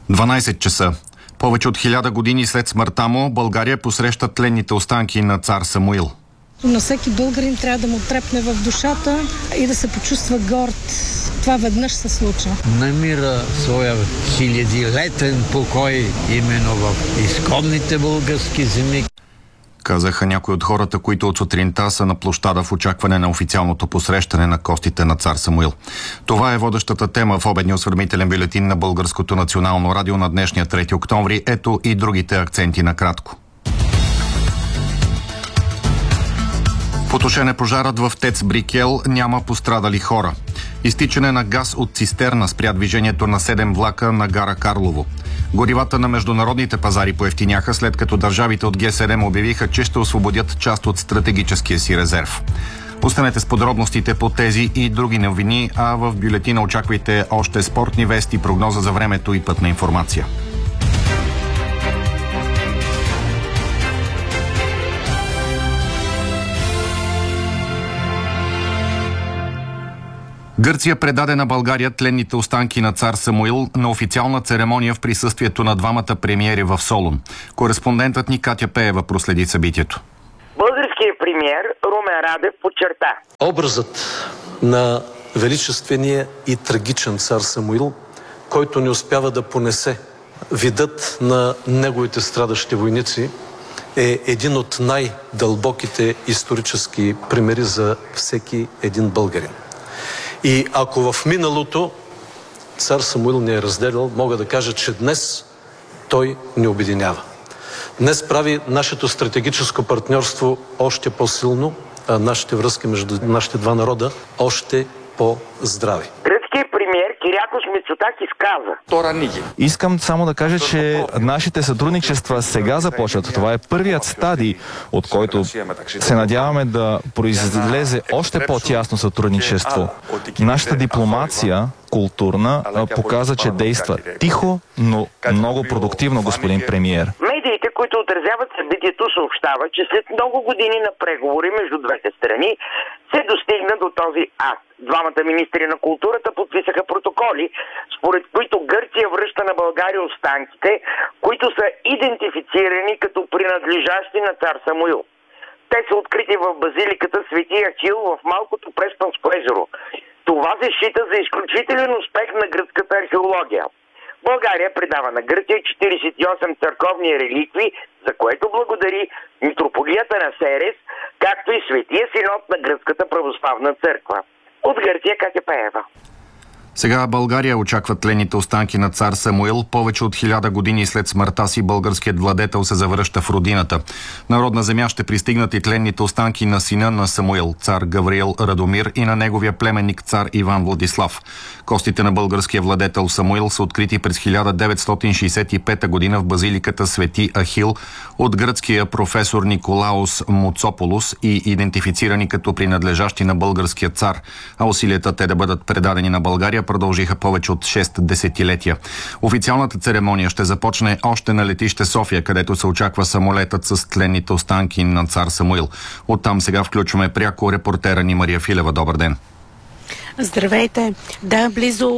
12 часа. Повече от 1000 години след смъртта му, България посреща тленните останки на цар Самуил. На всеки българин трябва да му трепне в душата и да се почувства горд. Това веднъж се случва. Намира своя хилядилетен покой именно в изконните български земи. Казаха някои от хората, които от сутринта са на площада в очакване на официалното посрещане на костите на цар Самуил. Това е водещата тема в обедния осведомителен бюлетин на Българското национално радио на днешния 3 октомври. Ето и другите акценти накратко. Потушен е пожарът в ТЕЦ Брикел, няма пострадали хора. Изтичане на газ от цистерна спря движението на 7 влака на гара Карлово. Горивата на международните пазари поевтиняха, след като държавите от Г7 обявиха, че ще освободят част от стратегическия си резерв. Останете с подробностите по тези и други новини, а в бюлетина очаквайте още спортни вести, прогноза за времето и пътна информация. Гърция предаде на България тленните останки на цар Самуил на официална церемония в присъствието на двамата премиери в Солун. Кореспондентът ни Катя Пеева проследи събитието. Българският премиер Румен Радев подчерта: образът на величествения и трагичен цар Самуил, който не успява да понесе видът на неговите страдащи войници, е един от най-дълбоките исторически примери за всеки един българин. И ако в миналото цар Самуил не е разделял, мога да кажа, че днес той ни обединява. Днес прави нашето стратегическо партньорство още по-силно, а нашите връзки между нашите два народа още по-здрави. Гръцкият премиер Кирякос Мицотакис каза: искам само да кажа, че нашите сътрудничества сега започват. Това е първият стадий, от който се надяваме да произлезе още по-тясно сътрудничество. Нашата дипломация културна показа, че действа тихо, но много продуктивно, господин премиер. Медиите, които отразяват събитието, съобщават, че след много години на преговори между двете страни се достигна до този акт. Двамата министри на културата подписаха протоколи, според които Гърция връща на България останките, които са идентифицирани като принадлежащи на цар Самуил. Те са открити в базиликата Свети Ахил в Малкото Преспанско езеро. Това се счита за изключителен успех на гръцката археология. България предава на Гърция 48 църковни реликви, за което благодари митрополията на Серес, както и Светия синод на Гръцката православна църква. От Гърция Катя Пеева. Сега България очаква тленните останки на цар Самуил. Повече от 1000 години след смъртта си българският владетел се завръща в родината. На родна земя ще пристигнат и тленните останки на сина на Самуил, цар Гавриел Радомир, и на неговия племенник цар Иван Владислав. Костите на българския владетел Самуил са открити през 1965 година в базиликата Свети Ахил от гръцкия професор Николаус Муцополус и идентифицирани като принадлежащи на българския цар, а усилията те да бъдат предадени на България продължиха повече от 6 десетилетия. Официалната церемония ще започне още на летище София, където се очаква самолетът с тленните останки на цар Самуил. Оттам сега включваме пряко репортера ни Мария Филева. Добър ден! Здравейте! Да,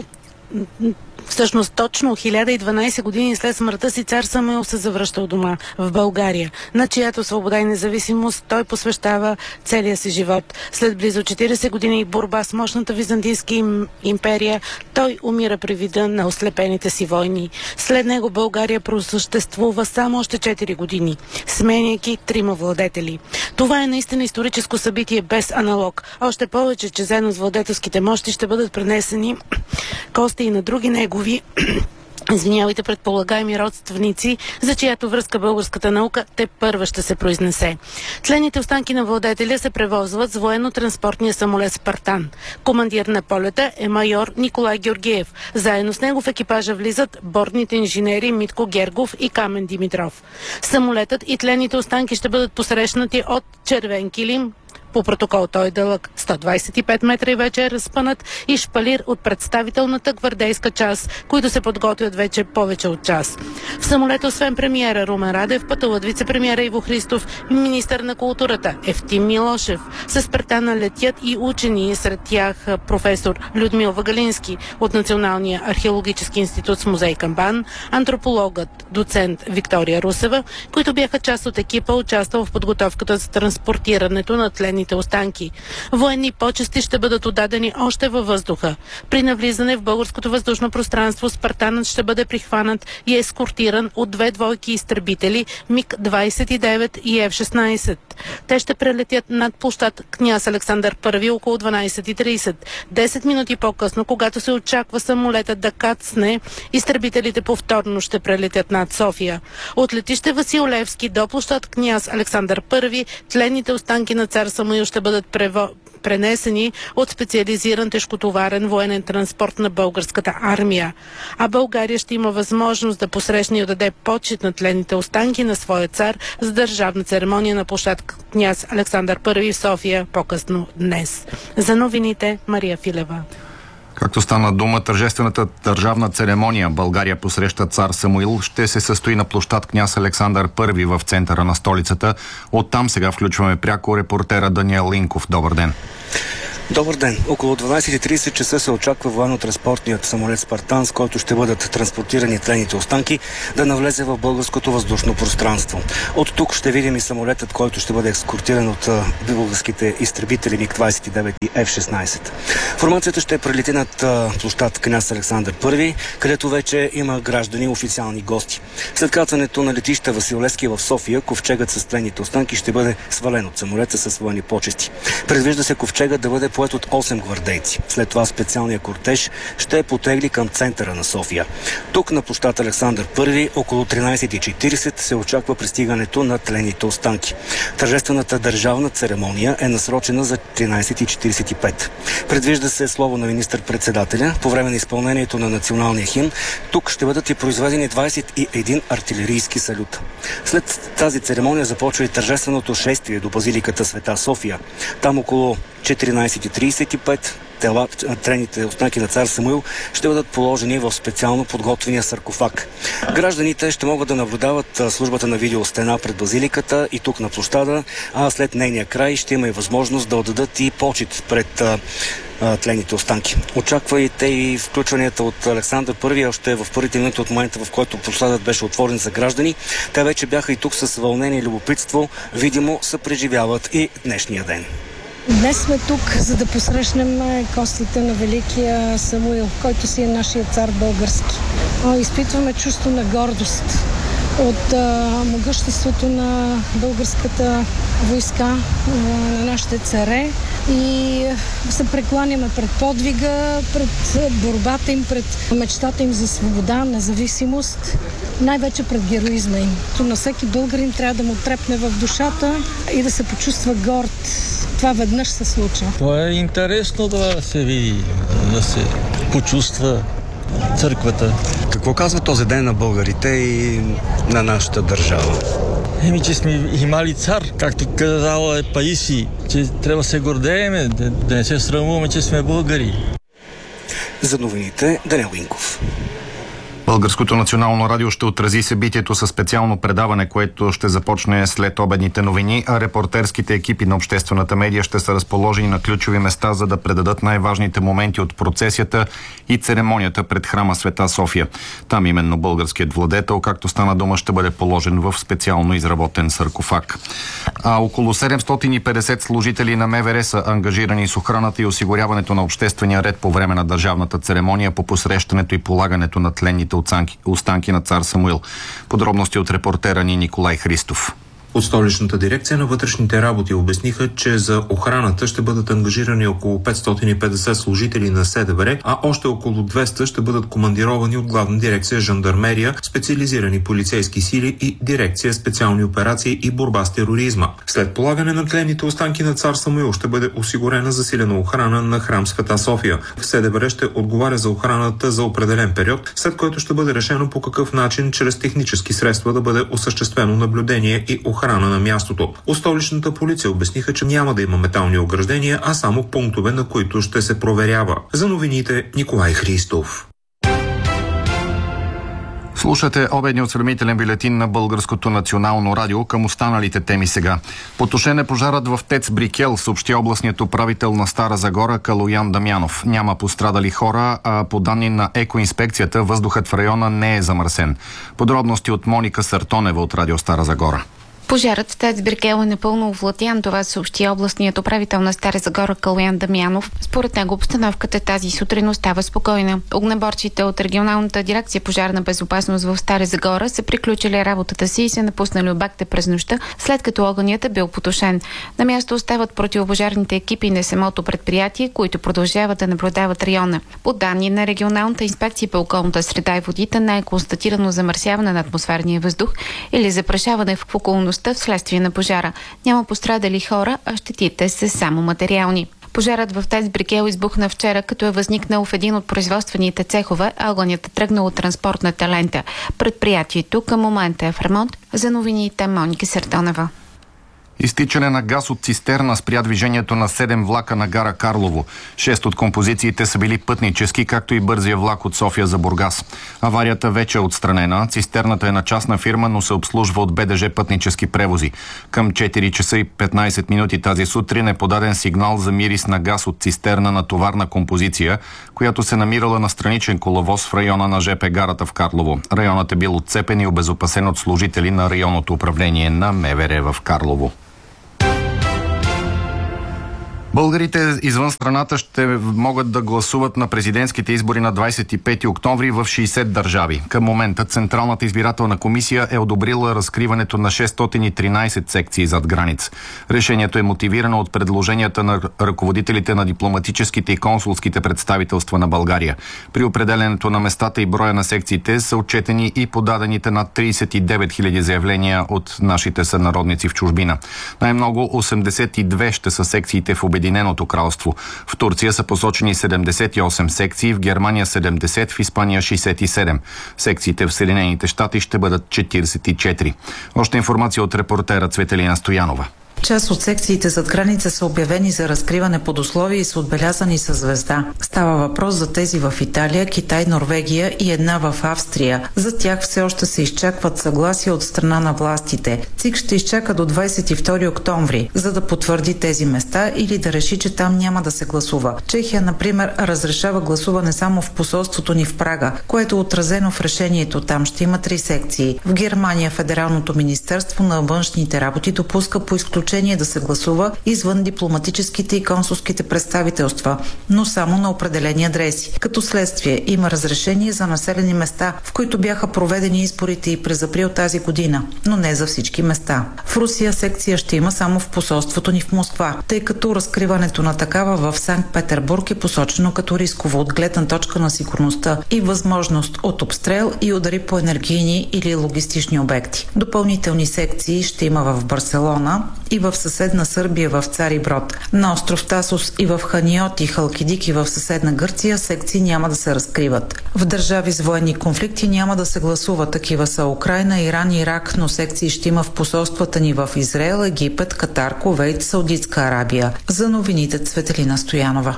всъщност точно 1012 години след смъртта си цар Самуил се завръща у дома в България, на чиято свобода и независимост той посвещава целия си живот. След близо 40 години борба с мощната византийска империя, той умира при вида на ослепените си войни. След него България просъществува само още 4 години, сменяйки 3 владетели. Това е наистина историческо събитие без аналог. Още повече, че заедно с владетелските мощи ще бъдат пренесени кости и на други негови предполагаеми родственици, за чиято връзка българската наука те първа ще се произнесе. Тленните останки на владетеля се превозват с военно-транспортния самолет Спартан. Командир на полета е майор Николай Георгиев. Заедно с него в екипажа влизат бортните инженери Митко Гергов и Камен Димитров. Самолетът и тленните останки ще бъдат посрещнати от червен килим По протокол той е дълъг 125 метра и вече е разпънат и шпалир от представителната гвардейска част, които се подготвят вече повече от час. В самолета освен премиера Румен Радев пътуват вице-премиера Иво Христов, министър на културата Евтим Милошев. С Спартана летят и учени, сред тях професор Людмил Вагалински от Националния археологически институт с музей Камбан, антропологът доцент Виктория Русева, които бяха част от екипа, участвал в подготовката за транспортирането на тленните останки. Военни почести ще бъдат отдадени още във въздуха. При навлизане в българското въздушно пространство Спартанът ще бъде прихванат и ескортиран от 2 двойки изтребители МиГ-29 и F-16. Те ще прелетят над площад Княз Александър I около 12:30. 10 минути по-късно, когато се очаква самолетът да кацне, изтребителите повторно ще прелетят над София. От летище Васил Левски до площад Княз Александър I тленните останки на цар Самуил ще бъдат пренесени от специализиран тежкотоварен военен транспорт на българската армия. А България ще има възможност да посрещне и отдаде почит на тленните останки на своя цар с държавна церемония на площад Княз Александър I в София по-късно днес. За новините Мария Филева. Както стана дума, тържествената държавна церемония България посреща цар Самуил ще се състои на площад Княз Александър I в центъра на столицата. Оттам сега включваме пряко репортера Даниел Линков. Добър ден! Добър ден! Около 12:30 часа се очаква военно-транспортният самолет Спартан, с който ще бъдат транспортирани тлените останки, да навлезе в българското въздушно пространство. От тук ще видим и самолетът, който ще бъде ескортиран от българските изтребители МиГ-29 и F-16. Формацията ще прелети над площад Княз Александър I, където вече има граждани и официални гости. След кацането на летище Васил Левски в София, ковчегът с тлените останки ще бъде свален от самолета с военни почести. Предвижда се ковчегът да бъде поет от 8 гвардейци. След това специалният кортеж ще потегли към центъра на София. Тук на площад Александър I около 13:40 се очаква пристигането на тлените останки. Тържествената държавна церемония е насрочена за 13:45. Предвижда се слово на министър-председателя. По време на изпълнението на националния химн тук ще бъдат и произведени 21 артилерийски салюта. След тази церемония започва и тържественото шествие до базиликата Света София. Там около 14:35 тлените останки на цар Самуил ще бъдат положени в специално подготвения саркофаг. Гражданите ще могат да наблюдават службата на видеостена пред базиликата и тук на площада, а след нейния край ще има и възможност да отдадат и почит пред тлените останки. Очаквайте и включванията от Александър I още в първите минути от момента, в който площадът беше отворен за граждани. Те вече бяха и тук с вълнение и любопитство. Видимо съпреживяват и днешния ден. Днес сме тук, за да посрещнем костите на великия Самуил, който си е нашия цар български. Изпитваме чувство на гордост от могъществото на българската войска, на нашите царе и се прекланяме пред подвига, пред борбата им, пред мечтата им за свобода, независимост, най-вече пред героизма им. На всеки българин трябва да му трепне в душата и да се почувства горд. Това веднъж се случва. Това е интересно да се види, да се почувства църквата. Какво казва този ден на българите и на нашата държава? Че сме имали цар, както казала е Паисий, че трябва да се гордееме, да не се срамуваме, че сме българи. За новините Даниел Линков. Българското национално радио ще отрази събитието със специално предаване, което ще започне след обедните новини, а репортерските екипи на обществената медия ще са разположени на ключови места, за да предадат най-важните моменти от процесията и церемонията пред храма Света София. Там именно българският владетел, както стана дума, ще бъде положен в специално изработен саркофаг. А около 750 служители на МВР са ангажирани с охраната и осигуряването на обществения ред по време на държавната церемония по посрещането и полагането на тленните останки на цар Самуил. Подробности от репортера ни Николай Христов. От столичната дирекция на вътрешните работи обясниха, че за охраната ще бъдат ангажирани около 550 служители на СДВР, а още около 200 ще бъдат командировани от главна дирекция жандармерия, специализирани полицейски сили и дирекция специални операции и борба с тероризма. След полагане на тленните останки на цар Самуил ще бъде осигурена засилена охрана на храм Света София. В СДВР ще отговаря за охраната за определен период, след който ще бъде решено по какъв начин чрез технически средства да бъде осъществено наблюдение и охрана охрана на мястото. От столичната полиция обясниха, че няма да има метални ограждения, а само пунктове, на които ще се проверява. За новините Николай Христов. Слушате обедния осведомителен бюлетин на Българското национално радио. Към останалите теми сега. Потушен е пожарът в ТЕЦ Брикел, съобщи областният управител на Стара Загора Калоян Дамянов. Няма пострадали хора, а по данни на екоинспекцията въздухът в района не е замърсен. Подробности от Моника Сартонева от радио Стара Загора. Пожарът в ТЕЦ Брикел е напълно овладян, това съобщи областният управител на Стара Загора Калоян Дамянов. Според него обстановката тази сутрин остава спокойна. Огнеборците от регионалната дирекция пожарна безопасност в Стара Загора са приключили работата си и се напуснали обекта през нощта, след като огънят е бил потушен. На място остават противопожарните екипи на самото предприятие, които продължават да наблюдават района. По данни на регионалната инспекция по околната среда и водите не е констатирано замърсяване на атмосферния въздух или запрашаване в околността вследствие на пожара. Няма пострадали хора, а щетите са само материални. Пожарът в ТЕЦ Брикел избухна вчера, като е възникнал в един от производствените цехове, а огънят е тръгнал от транспортната лента. Предприятието към момента е в ремонт. За новините Моника Сартонева. Изтичане на газ от цистерна спря движението на 7 влака на гара Карлово. 6 от композициите са били пътнически, както и бързия влак от София за Бургас. Аварията вече е отстранена. Цистерната е на частна фирма, но се обслужва от БДЖ пътнически превози. Към 4 часа и 15 минути тази сутрин е подаден сигнал за мирис на газ от цистерна на товарна композиция, която се намирала на страничен коловоз в района на ЖП гарата в Карлово. Районът е бил отцепен и обезопасен от служители на районното управление на МВР в Карлово. Българите извън страната ще могат да гласуват на президентските избори на 25 октомври в 60 държави. Към момента Централната избирателна комисия е одобрила разкриването на 613 секции зад граница. Решението е мотивирано от предложенията на ръководителите на дипломатическите и консулските представителства на България. При определенето на местата и броя на секциите са отчетени и подадените над 39 000 заявления от нашите сънародници в чужбина. Най-много 82 ще са секциите в Обединеното кралство. В Турция са посочени 78 секции, в Германия 70, в Испания 67. Секциите в Съединените щати ще бъдат 44. Още информация от репортера Цветелина Стоянова. Част от секциите зад граница са обявени за разкриване под условия и са отбелязани със звезда. Става въпрос за тези в Италия, Китай, Норвегия и една в Австрия. За тях все още се изчакват съгласие от страна на властите. ЦИК ще изчака до 22 октомври, за да потвърди тези места или да реши, че там няма да се гласува. Чехия, например, разрешава гласуване само в посолството ни в Прага, което е отразено в решението. Там ще има 3 секции. В Германия Федералното министерство на външните работи допуска по изключение да се гласува извън дипломатическите и консулските представителства, но само на определени адреси. Като следствие има разрешение за населени места, в които бяха проведени изборите и през април тази година, но не за всички места. В Русия секция ще има само в посолството ни в Москва, тъй като разкриването на такава в Санкт-Петербург е посочено като рисково от гледна точка на сигурността и възможност от обстрел и удари по енергийни или логистични обекти. Допълнителни секции ще има в Барселона и в съседна Сърбия в Цариброд. На остров Тасос и в Ханиот и Халкидики в съседна Гърция секции няма да се разкриват. В държави с военни конфликти няма да се гласува. Такива са Украйна, Иран и Ирак, но секции ще има в посолствата ни в Израел, Египет, Катар, Кувейт, Саудитска Арабия. За новините Цветелина Стоянова.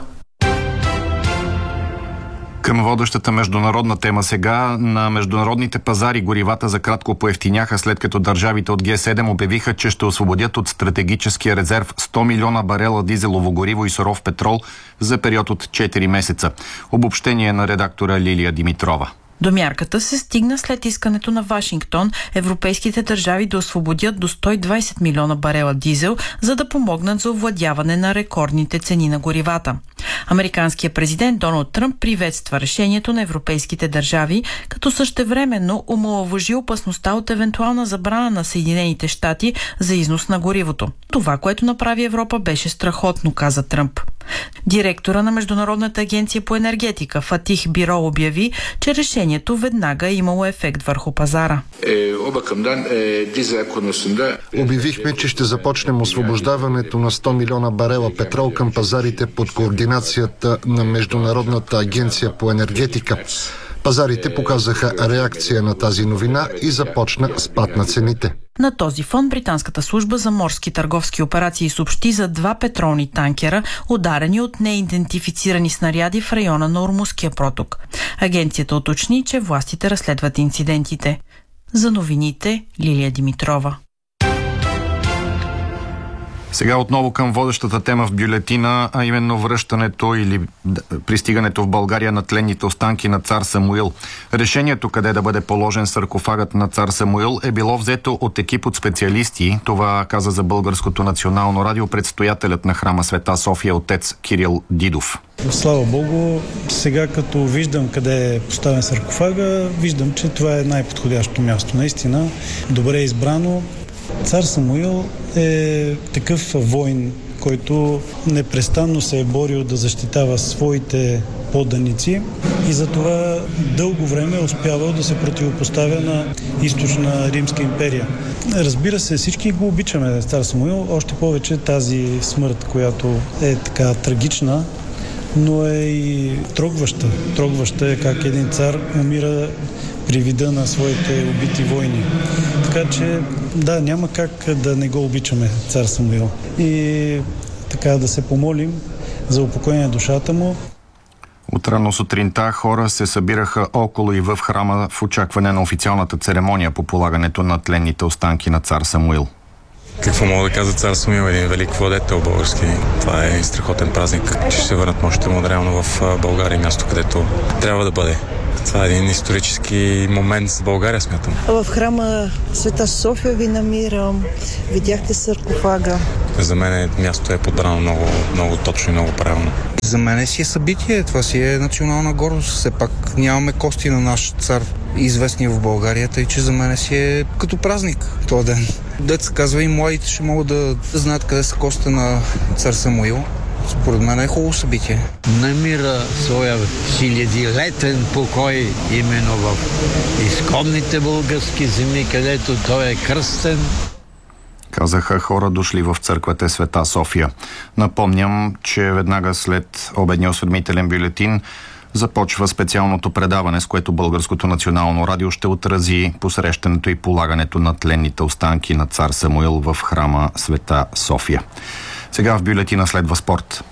Към водещата международна тема сега. На международните пазари горивата за кратко поевтиняха, след като държавите от Г7 обявиха, че ще освободят от стратегическия резерв 100 милиона барела дизелово гориво и суров петрол за период от 4 месеца. Обобщение на редактора Лилия Димитрова. До мярката се стигна след искането на Вашингтон европейските държави да освободят до 120 милиона барела дизел, за да помогнат за овладяване на рекордните цени на горивата. Американският президент Доналд Тръмп приветства решението на европейските държави, като същевременно омаловажи опасността от евентуална забрана на Съединените щати за износ на горивото. Това, което направи Европа, беше страхотно, каза Тръмп. Директора на Международната агенция по енергетика Фатих Биро обяви, че решението веднага е имало ефект върху пазара. Обявихме, че ще започнем освобождаването на 100 милиона барела петрол към пазарите под координацията на Международната агенция по енергетика. Пазарите показаха реакция на тази новина и започна спад на цените. На този фон британската служба за морски търговски операции съобщи за 2 петролни танкера, ударени от неидентифицирани снаряди в района на Ормузския проток. Агенцията уточни, че властите разследват инцидентите. За новините Лилия Димитрова. Сега отново към водещата тема в бюлетина, а именно връщането или пристигането в България на тленните останки на цар Самуил. Решението къде да бъде положен саркофагът на цар Самуил е било взето от екип от специалисти. Това каза за Българското национално радио предстоятелят на храма Света София отец Кирил Дидов. Слава Богу, сега като виждам къде е поставен саркофага, виждам, че това е най-подходящото място. Наистина, добре е избрано. Цар Самуил е такъв войн, който непрестанно се е борил да защитава своите подданици и затова дълго време е успявал да се противопоставя на източна Римска империя. Разбира се, всички го обичаме, цар Самуил, още повече тази смърт, която е така трагична, но е и трогваща. Трогваща е как един цар умира при вида на своите убити войни. Така че, да, няма как да не го обичаме, цар Самуил. И така да се помолим за упокоение на душата му. Утрано сутринта хора се събираха около и в храма в очакване на официалната церемония по полагането на тленните останки на цар Самуил. Какво мога да кажа за цар Самуил? Един велик владетел български. Това е страхотен празник, че ще се върнат мощите му реално в България, място, където трябва да бъде. Това е един исторически момент за България, смятам. В храма Света София ви намирам. Видяхте саркофага. За мен мястото е подбрано много, много точно и много правилно. За мен си е събитие. Това си е национална гордост. Все пак нямаме кости на наш цар, известни в България, тъй че за мен си е като празник този ден. Деца казва и младите ще могат да знаят къде са костите на цар Самуил. Според мен е хубаво събитие. Намира своя хилядилетен покой именно в изконните български земи, където той е кръстен. Казаха хора дошли в църквата Света София. Напомням, че веднага след обедния осведомителен бюлетин започва специалното предаване, с което Българското национално радио ще отрази посрещането и полагането на тленните останки на цар Самуил в храма Света София. Сега в бюлетина следва спорт.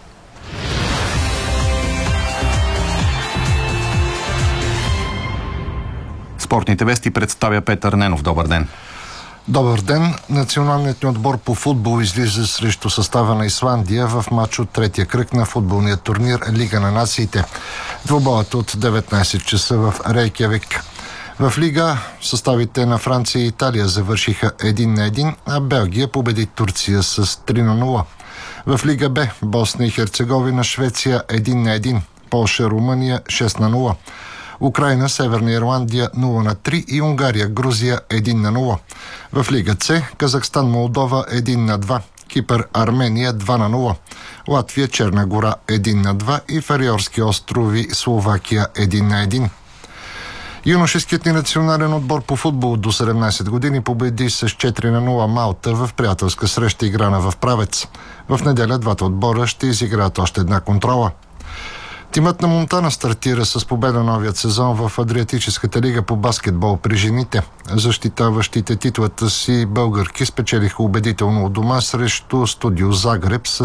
Спортните вести представя Петър Ненов. Добър ден. Добър ден. Националният ни отбор по футбол излиза срещу състава на Исландия в матч от третия кръг на футболния турнир Лига на нациите. Двубоят от 19 часа в Рейкявик. В Лига съставите на Франция и Италия завършиха 1-1, а Белгия победи Турция с 3-0. В Лига Б Босна и Херцеговина Швеция 1-1, Полша Румъния 6-0. Украйна, Северна Ирландия 0-3 и Унгария, Грузия 1-0. В Лига С Казахстан, Молдова 1-2, Кипър, Армения 2-0, Латвия, Черна гора 1-2 и Фариорски острови, Словакия 1-1. Юношеският ни национален отбор по футбол до 17 години победи с 4-0 Малта в приятелска среща, играна в Правец. В неделя двата отбора ще изиграят още една контрола. Тимът на Монтана стартира с победа новият сезон в Адриатическата лига по баскетбол при жените. Защитаващите титлата си българки спечелиха убедително от дома срещу Студио Загреб с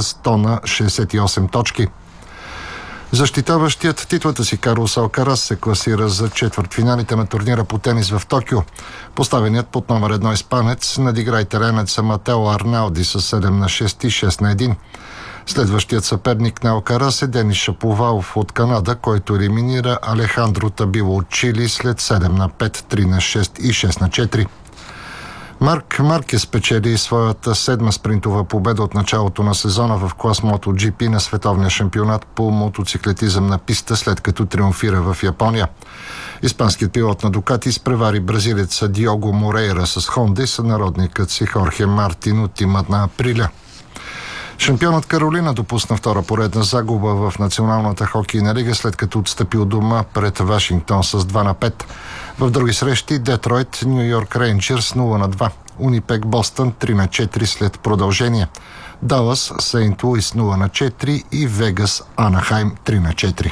168 точки. Защитаващият титлата си Карлос Алкарас се класира за четвъртфиналите на турнира по тенис в Токио. Поставеният под номер 1 испанец надигра италианеца Матео Арналди с 7-6 и 6-1. Следващият съперник на Алкарас е Денис Шаповалов от Канада, който елиминира Алехандро Табило от Чили след 7-5, 3-6 и 6-4. Марк Маркес спечели своята 7-ма спринтова победа от началото на сезона в клас MotoGP на световния шампионат по мотоциклетизъм на писта, след като триумфира в Япония. Испанският пилот на Дукати изпревари бразилеца Диого Морейра с Хонда и сънародникът си Хорхе Мартин от тимът на Априля. Шампионът Каролина допусна втора поредна загуба в Националната хокейна лига, след като отстъпи от дома пред Вашингтон с 2-5. В други срещи Детройт, Ню Йорк Рейнджърс 0-2, Унипек Бостън 3-4 след продължение, Далас Сейнт Луис 0-4 и Вегас Анахайм 3-4.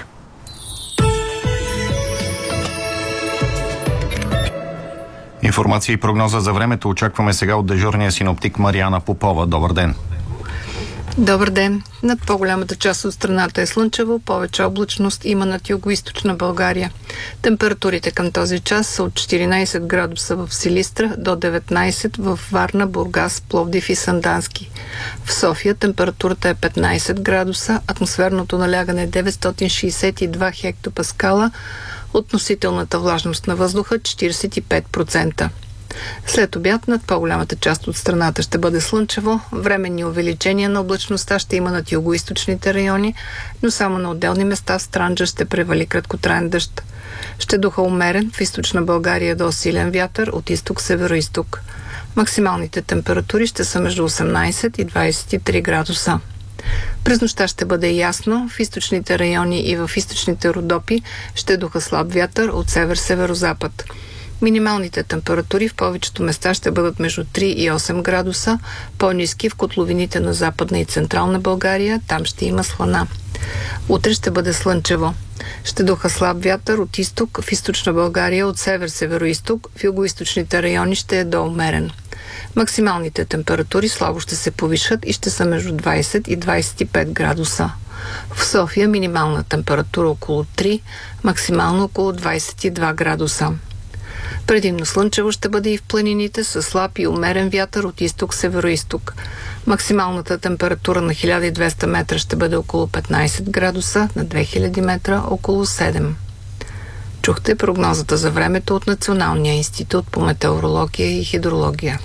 Информация и прогноза за времето очакваме сега от дежурния синоптик Мариана Попова. Добър ден! Добър ден! Над по-голямата част от страната е слънчево, повече облачност има над югоизточна България. Температурите към този час са от 14 градуса в Силистра до 19 в Варна, Бургас, Пловдив и Сандански. В София температурата е 15 градуса, атмосферното налягане е 962 хектопаскала, относителната влажност на въздуха 45%. След обяд над по-голямата част от страната ще бъде слънчево, временни увеличения на облачността ще има над югоизточните райони, но само на отделни места в Странджа ще превали краткотраен дъжд. Ще духа умерен, в източна България до силен вятър, от изток-североизток. Максималните температури ще са между 18 и 23 градуса. През нощта ще бъде ясно, в източните райони и в източните Родопи ще духа слаб вятър от север-северозапад. Минималните температури в повечето места ще бъдат между 3 и 8 градуса, по-ниски в котловините на Западна и Централна България, там ще има слана. Утре ще бъде слънчево. Ще духа слаб вятър от изток, в източна България от север-североизток, в югоизточните райони ще е доумерен. Максималните температури слабо ще се повишат и ще са между 20 и 25 градуса. В София минимална температура около 3, максимално около 22 градуса. Предимно слънчево ще бъде и в планините с слаб и умерен вятър от изток-североизток. Максималната температура на 1200 метра ще бъде около 15 градуса, на 2000 метра около 7. Чухте прогнозата за времето от Националния институт по метеорология и хидрология.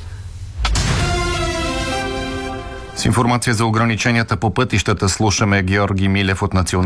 С информация за ограниченията по пътищата слушаме Георги Милев от Националния